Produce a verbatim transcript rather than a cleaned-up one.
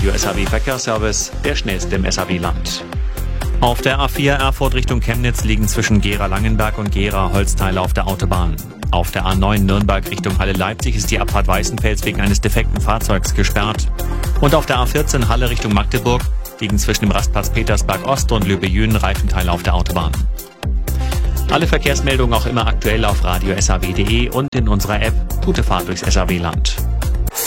Radio S A W Verkehrsservice, der schnellste im S A W-Land. Auf der A vier Erfurt Richtung Chemnitz liegen zwischen Gera-Langenberg und Gera Holzteile auf der Autobahn. Auf der A neun Nürnberg Richtung Halle-Leipzig ist die Abfahrt Weißenfels wegen eines defekten Fahrzeugs gesperrt. Und auf der A vierzehn Halle Richtung Magdeburg liegen zwischen dem Rastplatz Petersberg Ost und Löbejün Reifenteile auf der Autobahn. Alle Verkehrsmeldungen auch immer aktuell auf radio s a w punkt d e und in unserer App. Gute Fahrt durchs S A W-Land.